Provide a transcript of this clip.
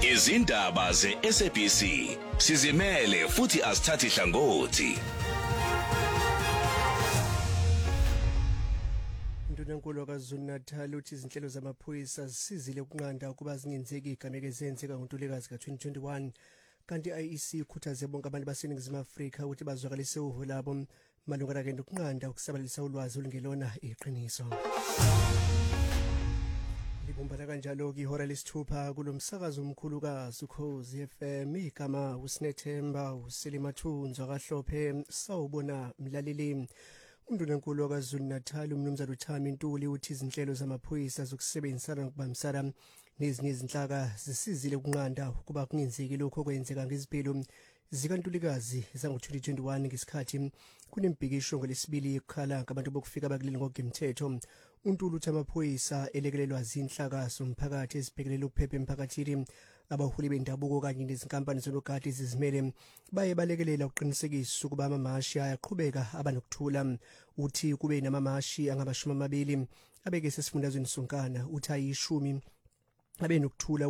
Izindaba ze-SABC sizimele futhi asithathi hlangothi. Ndunankulu KwaZulu-Natal uthi izinhlelo zamaphoyisa zisizile ukunqanda ukuba zingenzeki igameko ezenzeka ngoNtulikazi ka-2021 kanti i-IEC ikhuthaze bonke abantu baseNingizimu Afrika ukuthi bazwakalise uvo labo malungana nokunqanda ukusabalalisa ulwazi olungelona iqiniso. Libumbana kanjalo-ke ihora lesithupha kulomsakazo omkhulukazi Ukhozi FM igama uSinethemba uSelimathunzwa kaHlophe sawubona mlaleli. Undunankulu KwaZulu-Natal umnumzana uThami Ntuli uthi izinhlelo zamaphoyisa zokusebenzisana ngokubambisana nezinye izinhlaka zisizile ukunqanda ukuba kungenzeki lokho okwenzeka ngezimpilo zikaNtulikazi zango-2021 ngesikhathi kunembhikisho ngolesibili ekukhala ngabantu bokufika bakuleli ngokomthetho. uNtuli uthi amaphoyisa elekelelwa zinhlaka zomphakathi ezibhekelele ukuphepha emphakathini, abaholi bendabuko kanye nezinkampani zonogada ezizimele baye balekelela ukuqinisekisa ukuba amamashi ayaqhubeka abanokuthula. Uthi kube namamashi angaba 20 abeke sesifundazweni sonkana uthi ayi10 abenokuthula